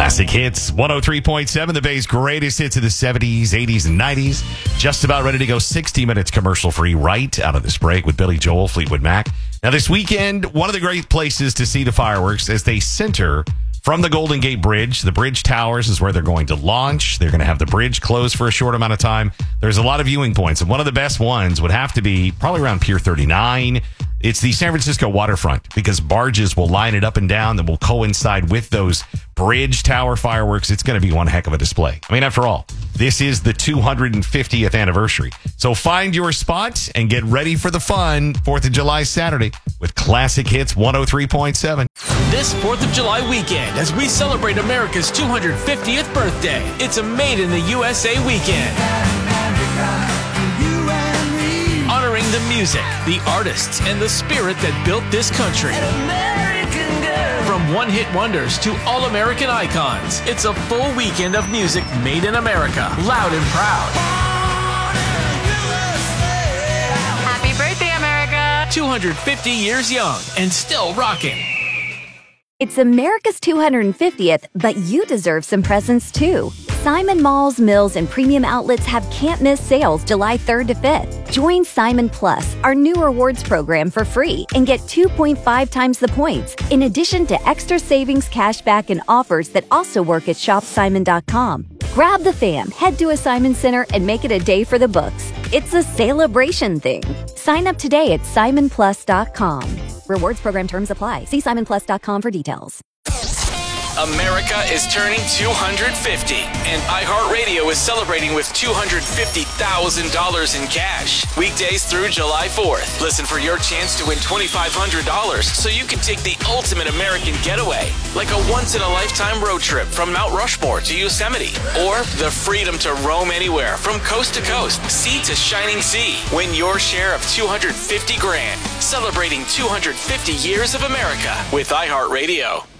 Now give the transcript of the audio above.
Classic Hits 103.7, the Bay's greatest hits of the 70s, 80s, and 90s. Just about ready to go 60 minutes commercial free right out of this break with Billy Joel, Fleetwood Mac. Now, this weekend, one of the great places to see the fireworks as they center from the Golden Gate Bridge. The Bridge Towers is where they're going to launch. They're going to have the bridge closed for a short amount of time. There's a lot of viewing points, and one of the best ones would have to be probably around Pier 39. It's the San Francisco waterfront because barges will line it up and down that will coincide with those bridge tower fireworks. It's going to be one heck of a display. I mean, after all, this is the 250th anniversary. So find your spot and get ready for the fun 4th of July Saturday with Classic Hits 103.7. This 4th of July weekend, as we celebrate America's 250th birthday, it's a Made in the USA weekend. Honoring the music, the artists, and the spirit that built this country. From one-hit wonders to all-American icons, it's a full weekend of music made in America, loud and proud. Happy birthday, America! 250 years young and still rocking. It's America's 250th, but you deserve some presents too. Simon Malls, Mills, and Premium Outlets have can't-miss sales July 3rd to 5th. Join Simon Plus, our new rewards program, for free and get 2.5 times the points, in addition to extra savings, cashback, and offers that also work at shopsimon.com. Grab the fam, head to a Simon Center, and make it a day for the books. It's a celebration thing. Sign up today at simonplus.com. Rewards program terms apply. See simonplus.com for details. America is turning 250, and iHeartRadio is celebrating with $250,000 in cash. Weekdays through July 4th. Listen for your chance to win $2,500 so you can take the ultimate American getaway, like a once-in-a-lifetime road trip from Mount Rushmore to Yosemite, or the freedom to roam anywhere from coast to coast, sea to shining sea. Win your share of $250,000, celebrating 250 years of America with iHeartRadio.